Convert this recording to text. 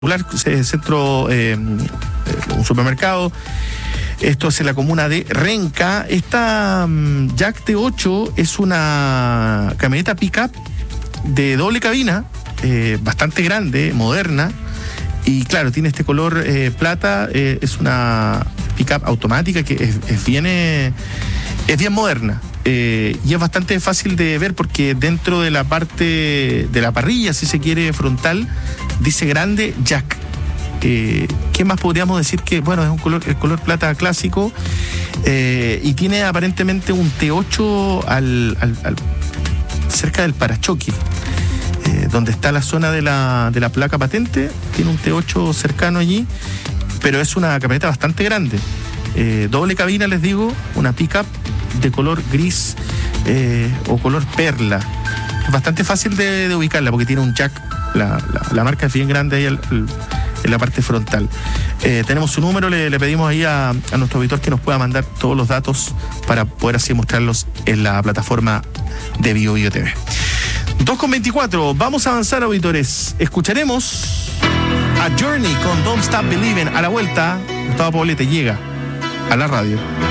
centro, un supermercado. Esto es en la comuna de Renca. Esta Jack T8 es una camioneta pick-up de doble cabina, bastante grande, moderna. Y claro, tiene este color plata. Es una pick-up automática que es bien moderna. Y es bastante fácil de ver porque dentro de la parte de la parrilla, si se quiere, frontal, dice grande Jack. ¿Qué más podríamos decir? Que bueno, es el color plata clásico, y tiene aparentemente un T8 cerca del parachoque, donde está la zona de la placa patente. Tiene un T8 cercano allí, pero es una camioneta bastante grande, doble cabina, les digo, una pickup de color gris o color perla. Es bastante fácil de ubicarla porque tiene un Jack, la marca es bien grande ahí en la parte frontal. Tenemos su número, le pedimos ahí a nuestro auditor que nos pueda mandar todos los datos para poder así mostrarlos en la plataforma de BioBio TV. 2:24, vamos a avanzar, auditores. Escucharemos a Journey con Don't Stop Believing. A la vuelta, Gustavo Poblete llega a la radio.